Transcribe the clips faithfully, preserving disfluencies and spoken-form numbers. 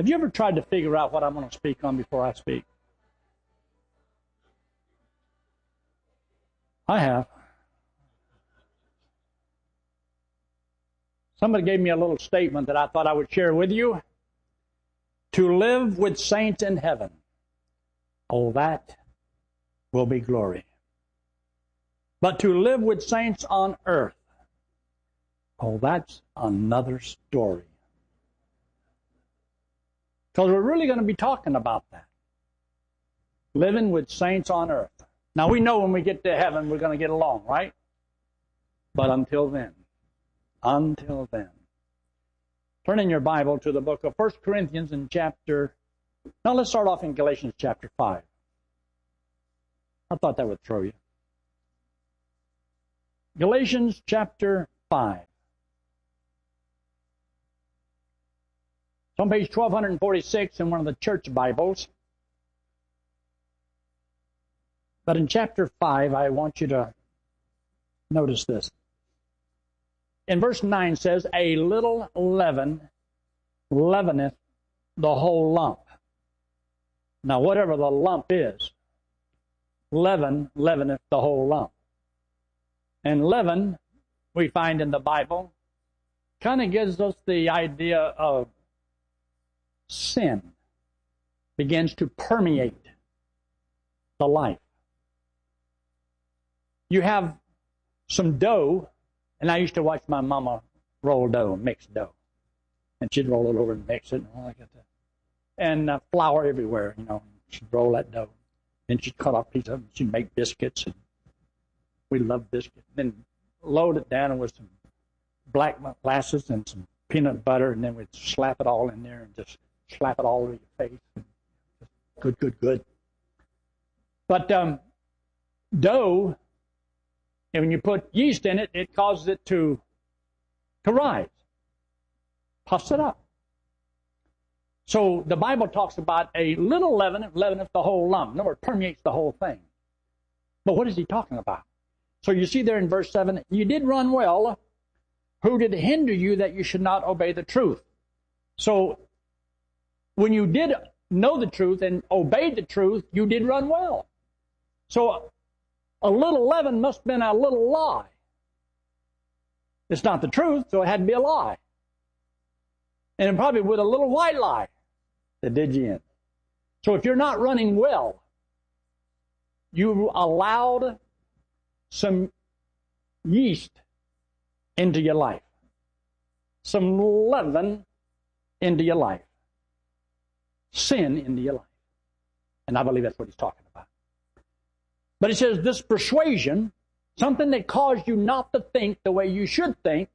Have you ever tried to figure out what I'm going to speak on before I speak? I have. Somebody gave me a little statement that I thought I would share with you. To live with saints in heaven, oh, that will be glory. But to live with saints on earth, oh, that's another story. Because we're really going to be talking about that. Living with saints on earth. Now, we know when we get to heaven, we're going to get along, right? But until then, until then. Turn in your Bible to the book of First Corinthians in chapter... Now, let's start off in Galatians chapter five. I thought that would throw you. Galatians chapter five. It's on page twelve forty-six in one of the church Bibles. But in chapter five, I want you to notice this. In verse nine says, a little leaven leaveneth the whole lump. Now, whatever the lump is, leaven leaveneth the whole lump. And leaven, we find in the Bible, kind of gives us the idea of sin begins to permeate the life. You have some dough, and I used to watch my mama roll dough, mix dough. And she'd roll it over and mix it and all like that. And uh, flour everywhere, you know. She'd roll that dough. Then she'd cut off a piece of it. She'd make biscuits. And we loved biscuits. Then load it down with some black molasses and some peanut butter, and then we'd slap it all in there and just slap it all over your face. Good, good, good. But um, dough, and when you put yeast in it, it causes it to, to rise. Puffs it up. So the Bible talks about a little leaven, leaveneth the whole lump. In other words, permeates the whole thing. But what is he talking about? So you see there in verse seven, you did run well. Who did hinder you that you should not obey the truth? So when you did know the truth and obeyed the truth, you did run well. So a little leaven must have been a little lie. It's not the truth, so it had to be a lie. And probably with a little white lie that did you in. So if you're not running well, you allowed some yeast into your life, some leaven into your life, sin into your life. And I believe that's what he's talking about. But he says this persuasion, something that caused you not to think the way you should think,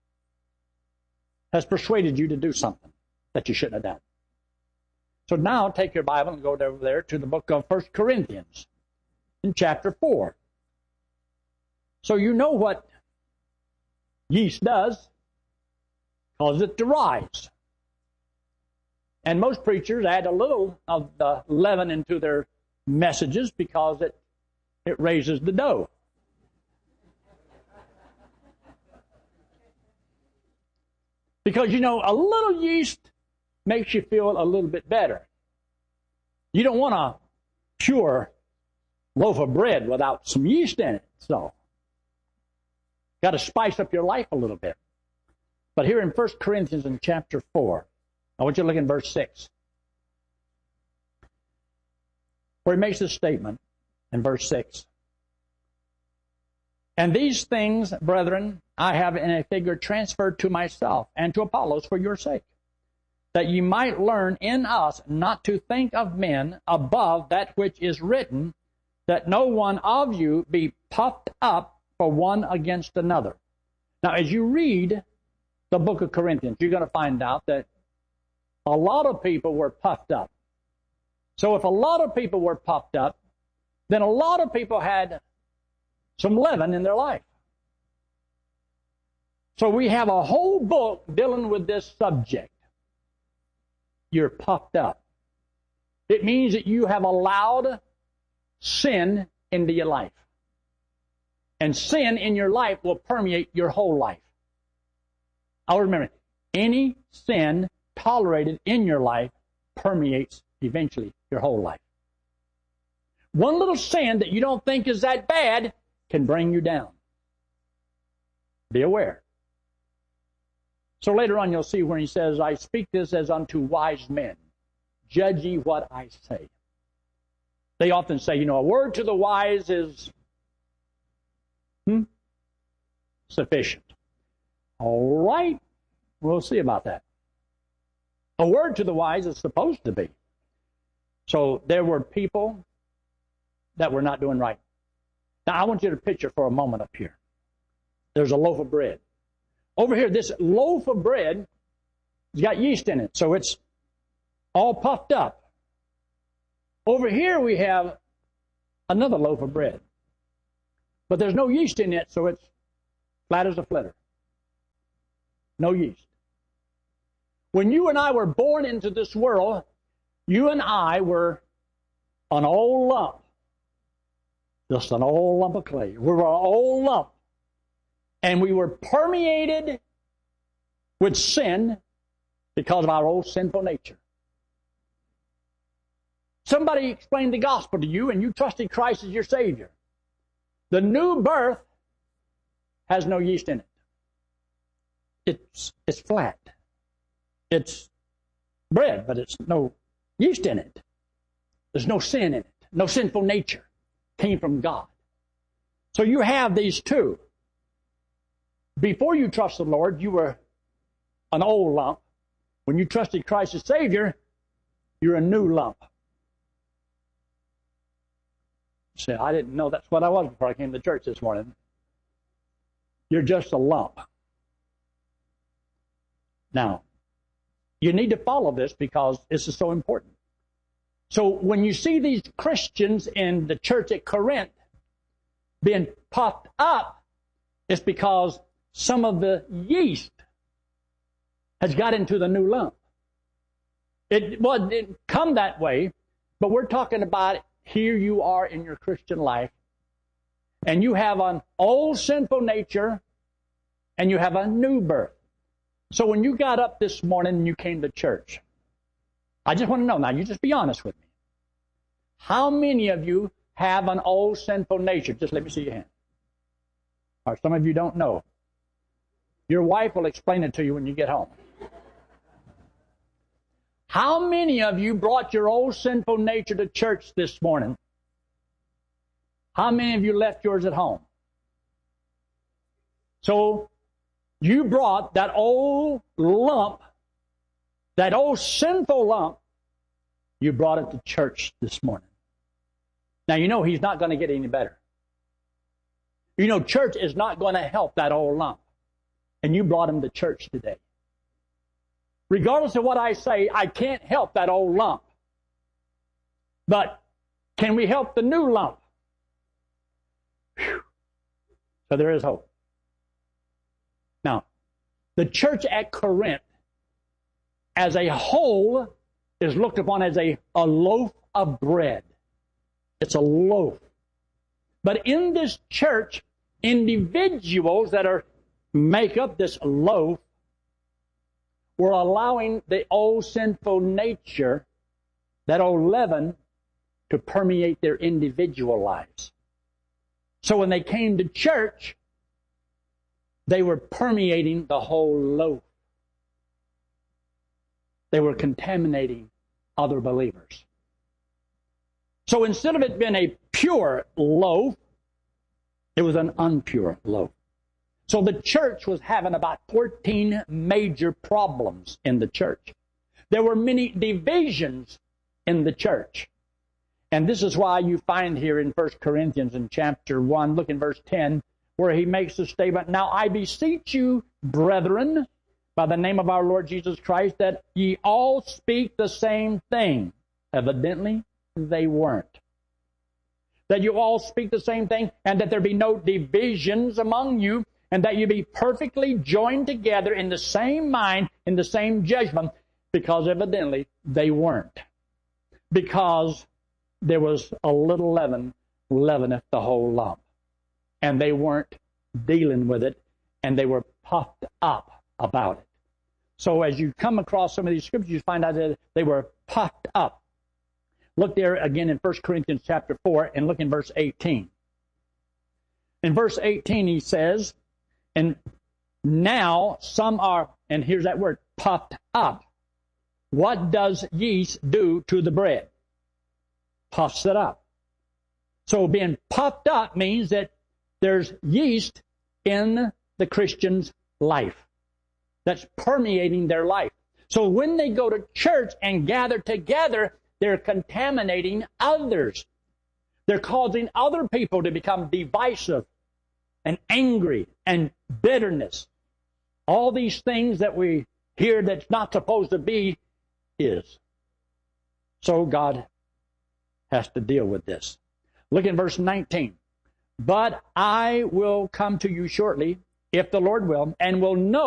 has persuaded you to do something that you shouldn't have done. So now take your Bible and go over there to the book of First Corinthians in chapter four. So you know what yeast does, causes it to rise. And most preachers add a little of the leaven into their messages because it, it raises the dough. Because, you know, a little yeast makes you feel a little bit better. You don't want a pure loaf of bread without some yeast in it. So, got to spice up your life a little bit. But here in First Corinthians in chapter four, I want you to look in verse six, where he makes this statement in verse six. And these things, brethren, I have in a figure transferred to myself and to Apollos for your sake, that ye might learn in us not to think of men above that which is written, that no one of you be puffed up for one against another. Now, as you read the book of Corinthians, you're going to find out that a lot of people were puffed up. So if a lot of people were puffed up, then a lot of people had some leaven in their life. So we have a whole book dealing with this subject. You're puffed up. It means that you have allowed sin into your life. And sin in your life will permeate your whole life. I'll remember, any sin tolerated in your life permeates eventually your whole life. One little sin that you don't think is that bad can bring you down. Be aware. So later on you'll see when he says, I speak this as unto wise men. Judge ye what I say. They often say, you know, a word to the wise is hmm, sufficient. All right, we'll see about that. A word to the wise is supposed to be. So there were people that were not doing right. Now I want you to picture for a moment up here. There's a loaf of bread. Over here, this loaf of bread has got yeast in it, so it's all puffed up. Over here we have another loaf of bread. But there's no yeast in it, so it's flat as a flitter. No yeast. When you and I were born into this world, you and I were an old lump. Just an old lump of clay. We were an old lump. And we were permeated with sin because of our old sinful nature. Somebody explained the gospel to you and you trusted Christ as your Savior. The new birth has no yeast in it. It's, it's flat. It's bread, but it's no yeast in it. There's no sin in it. No sinful nature came from God. So you have these two. Before you trusted the Lord, you were an old lump. When you trusted Christ as Savior, you're a new lump. You say, I didn't know that's what I was before I came to church this morning. You're just a lump. Now, you need to follow this because this is so important. So when you see these Christians in the church at Corinth being puffed up, it's because some of the yeast has got into the new lump. It, well, it didn't come that way, but we're talking about here you are in your Christian life, and you have an old sinful nature, and you have a new birth. So when you got up this morning and you came to church, I just want to know, now you just be honest with me. How many of you have an old sinful nature? Just let me see your hand. Or some of you don't know. Your wife will explain it to you when you get home. How many of you brought your old sinful nature to church this morning? How many of you left yours at home? So you brought that old lump, that old sinful lump, you brought it to church this morning. Now you know he's not going to get any better. You know church is not going to help that old lump. And you brought him to church today. Regardless of what I say, I can't help that old lump. But can we help the new lump? Whew. So there is hope. Now, the church at Corinth as a whole is looked upon as a, a loaf of bread. It's a loaf. But in this church, individuals that are make up this loaf were allowing the old sinful nature, that old leaven, to permeate their individual lives. So when they came to church, they were permeating the whole loaf. They were contaminating other believers. So instead of it being a pure loaf, it was an impure loaf. So the church was having about fourteen major problems in the church. There were many divisions in the church. And this is why you find here in First Corinthians in chapter one, look in verse ten, where he makes the statement, Now I beseech you, brethren, by the name of our Lord Jesus Christ, that ye all speak the same thing. Evidently, they weren't. That you all speak the same thing, and that there be no divisions among you, and that you be perfectly joined together in the same mind, in the same judgment, because evidently they weren't. Because there was a little leaven leaveneth the whole lump. And they weren't dealing with it, and they were puffed up about it. So as you come across some of these scriptures, you find out that they were puffed up. Look there again in First Corinthians chapter four and look in verse eighteen. In verse eighteen he says, and now some are, and here's that word, puffed up. What does yeast do to the bread? Puffs it up. So being puffed up means that there's yeast in the Christian's life that's permeating their life. So when they go to church and gather together, they're contaminating others. They're causing other people to become divisive and angry and bitterness. All these things that we hear that's not supposed to be is. So God has to deal with this. Look in verse nineteen. But I will come to you shortly, if the Lord will, and will know